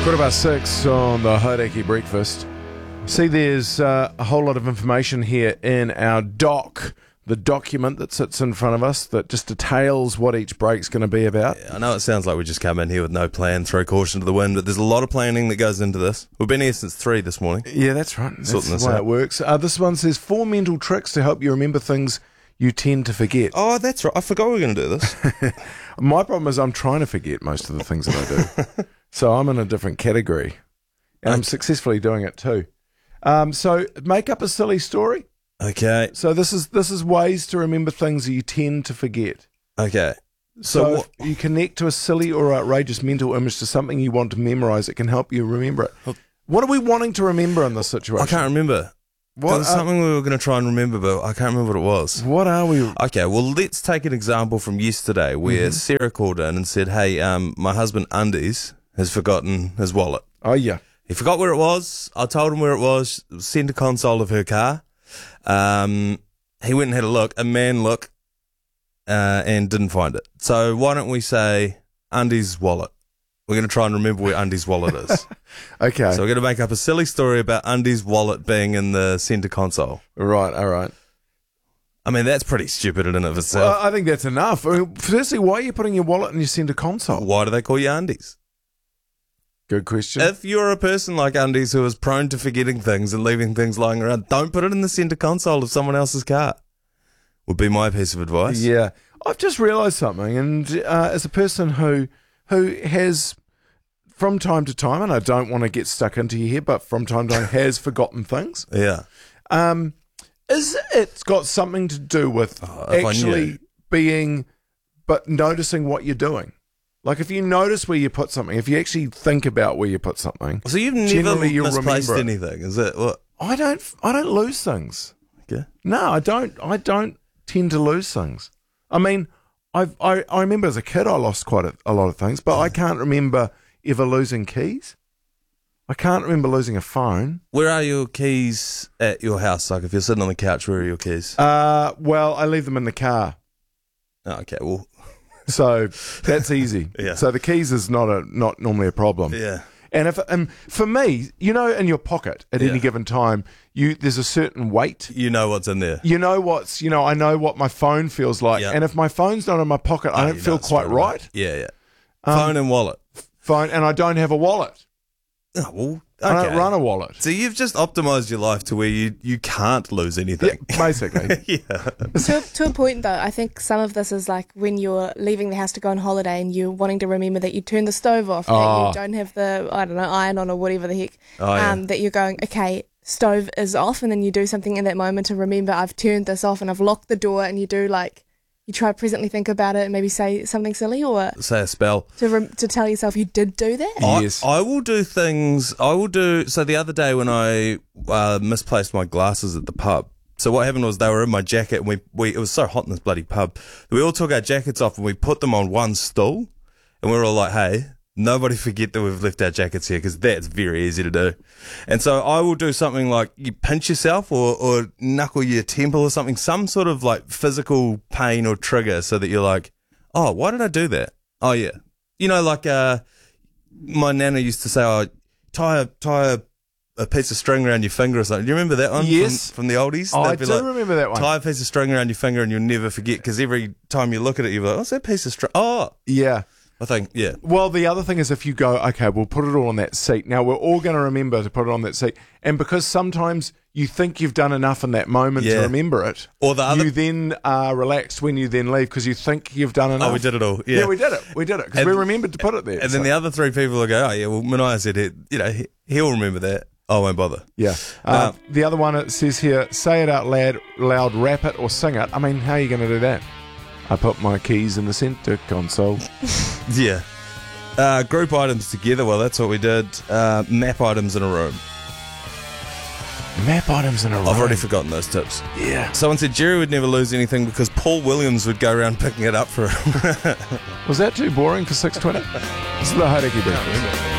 6:15 on the Hauraki Breakfast. See, there's a whole lot of information here in our the document that sits in front of us that just details what each break's going to be about. Yeah, I know it sounds like we just come in here with no plan, throw caution to the wind, but there's a lot of planning that goes into this. We've been here since 3 this morning. Yeah, that's right. That's Sorting the this way out. it works. This one says 4 mental tricks to help you remember things you tend to forget. Oh, that's right. I forgot we were going to do this. My problem is I'm trying to forget most of the things that I do. So I'm in a different category. And I'm successfully doing it too. So make up a silly story. Okay. So this is ways to remember things that you tend to forget. Okay. So what, if you connect to a silly or outrageous mental image to something you want to memorize, it can help you remember it. What are we wanting to remember in this situation? I can't remember. What There's something we were going to try and remember, but I can't remember what it was. What are we? Okay, well, let's take an example from yesterday where Sarah called in and said, hey, my husband Undies has forgotten his wallet. Oh, yeah. He forgot where it was. I told him where it was. Center console of her car. He went and had a man look, and didn't find it. So why don't we say Undies' wallet? We're going to try and remember where Undies' wallet is. Okay. So we're going to make up a silly story about Undies' wallet being in the center console. Right, all right. I mean, that's pretty stupid in and of itself. Well, I think that's enough. I mean, firstly, why are you putting your wallet in your center console? Why do they call you Undies? Good question. If you're a person like Undies who is prone to forgetting things and leaving things lying around, don't put it in the center console of someone else's car. Would be my piece of advice. Yeah. I've just realised something, and as a person who has, from time to time, and I don't want to get stuck into your head, but from time to time has forgotten things, Yeah. is it's got something to do with if I actually noticing what you're doing. Like if you notice where you put something, if you actually think about where you put something, So you've never generally you'll misplaced remember it. anything, is it? What? I don't lose things. Okay. No, I don't tend to lose things. I mean, I remember as a kid I lost quite a lot of things, but I can't remember ever losing keys. I can't remember losing a phone. Where are your keys at your house? Like if you're sitting on the couch, where are your keys? Well, I leave them in the car, Oh, okay, well, so that's easy. Yeah. So the keys is not normally a problem. yeah. And if for me, in your pocket at any Yeah. given time, there's a certain weight. You know what's in there. I know what my phone feels like. Yeah. And if my phone's not in my pocket, I don't You feel know it's quite straight away. right. Yeah, yeah. Phone and wallet. Phone, and I don't have a wallet. Oh, well, I okay. don't run a wallet. So you've just optimized your life to where you can't lose anything. Yeah, basically. Yeah. To a point, though, I think some of this is like when you're leaving the house to go on holiday and you're wanting to remember that you turn the stove off, that you don't have the, iron on or whatever the heck, that you're going, okay, stove is off, and then you do something in that moment to remember I've turned this off and I've locked the door, and you do you try to presently think about it and maybe say something silly or Say a spell. to tell yourself you did do that. Yes. I will do things. So the other day when I misplaced my glasses at the pub. So what happened was they were in my jacket, and it was so hot in this bloody pub. We all took our jackets off and we put them on one stool, and we were all like, "Hey, nobody forget that we've left our jackets here, because that's very easy to do." And so I will do something like you pinch yourself or knuckle your temple or something, some sort of like physical pain or trigger, so that you're like, "Oh, why did I do that? Oh yeah." Like my nana used to say, "Oh, tie a piece of string around your finger or something." Do you remember that one? Yes. From the oldies? I They'd be do like, remember that one. Tie a piece of string around your finger and you'll never forget, because every time you look at it, you're like, "What's that piece of string?" Oh, Yeah. I think, yeah. Well, the other thing is if you go, okay, we'll put it all on that seat. Now, we're all going to remember to put it on that seat. And because sometimes you think you've done enough in that moment to Yeah. remember it, Or the other- you then are relaxed when you then leave because you think you've done enough. Oh, we did it all. Yeah, Yeah, we did it. We did it because And- we remembered to put it there. And then the other three people will go, "Oh yeah, well, Mania said it. He'll remember that. I won't bother." Yeah. The other one, it says here, say it out loud, rap it or sing it. I mean, how are you going to do that? I put my keys in the center console. Yeah. Group items together. Well, that's what we did. Map items in a room. Map items in a row. I've already forgotten those tips. Yeah. Someone said Jerry would never lose anything because Paul Williams would go around picking it up for him. Was that too boring for 6:20? This is the Hauraki Breakfast.